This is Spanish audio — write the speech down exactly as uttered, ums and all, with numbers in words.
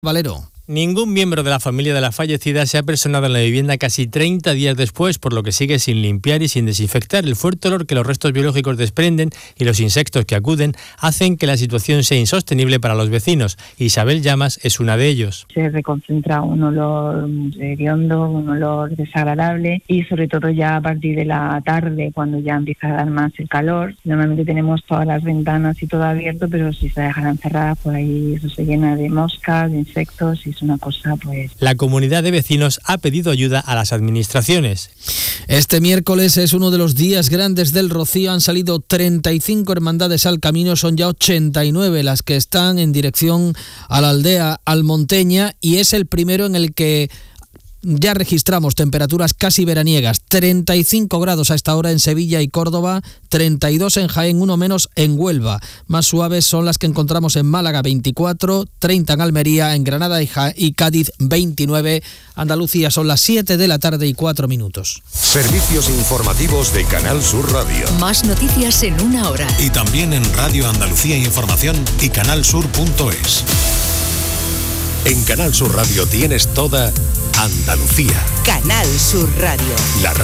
Valero. Ningún miembro de la familia de la fallecida se ha personado en la vivienda casi treinta días después, por lo que sigue sin limpiar y sin desinfectar. El fuerte olor que los restos biológicos desprenden y los insectos que acuden hacen que la situación sea insostenible para los vecinos. Isabel Llamas es una de ellos. Se reconcentra un olor hediondo, un olor desagradable y sobre todo ya a partir de la tarde, cuando ya empieza a dar más el calor. Normalmente tenemos todas las ventanas y todo abierto, pero si se dejan cerradas, por ahí eso se llena de moscas, de insectos y es una cosa pues... La comunidad de vecinos ha pedido ayuda a las administraciones. Este miércoles es uno de los días grandes del Rocío. Han salido treinta y cinco hermandades al camino, son ya ochenta y nueve las que están en dirección a la aldea almonteña y es el primero en el que ya registramos temperaturas casi veraniegas, treinta y cinco grados a esta hora en Sevilla y Córdoba, treinta y dos en Jaén, uno menos en Huelva. Más suaves son las que encontramos en Málaga, veinticuatro, treinta en Almería, en Granada y, Ja- y Cádiz, veintinueve. Andalucía son las siete de la tarde y cuatro minutos. Servicios informativos de Canal Sur Radio. Más noticias en una hora. Y también en Radio Andalucía Información y canal sur punto es. En Canal Sur Radio tienes toda Andalucía. Canal Sur Radio. La